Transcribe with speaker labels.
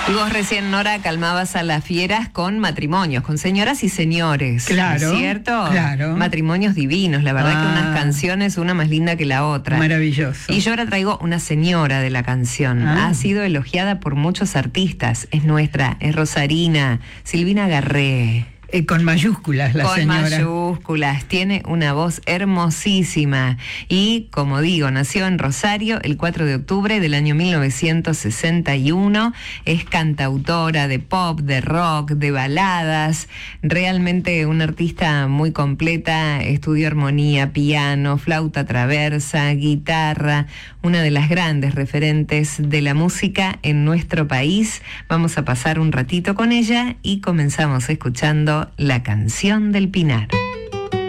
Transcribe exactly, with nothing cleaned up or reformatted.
Speaker 1: Y vos recién, Nora, calmabas a las fieras con matrimonios, con señoras y señores.
Speaker 2: Claro,
Speaker 1: ¿cierto?
Speaker 2: claro.
Speaker 1: Matrimonios divinos, la verdad
Speaker 2: Ah.
Speaker 1: que unas canciones, una más linda que la otra.
Speaker 2: Maravilloso.
Speaker 1: Y yo ahora traigo una señora de la canción.
Speaker 2: Ah.
Speaker 1: Ha sido elogiada por muchos artistas. Es nuestra, es rosarina, Silvina Garré.
Speaker 2: Eh, con mayúsculas la
Speaker 1: Con
Speaker 2: señora.
Speaker 1: mayúsculas, tiene una voz hermosísima y, como digo, nació en Rosario el cuatro de octubre del año mil novecientos sesenta y uno, es cantautora de pop, de rock, de baladas, realmente una artista muy completa, estudió armonía, piano, flauta traversa, guitarra, una de las grandes referentes de la música en nuestro país. Vamos a pasar un ratito con ella y comenzamos escuchando La Canción del Pinar.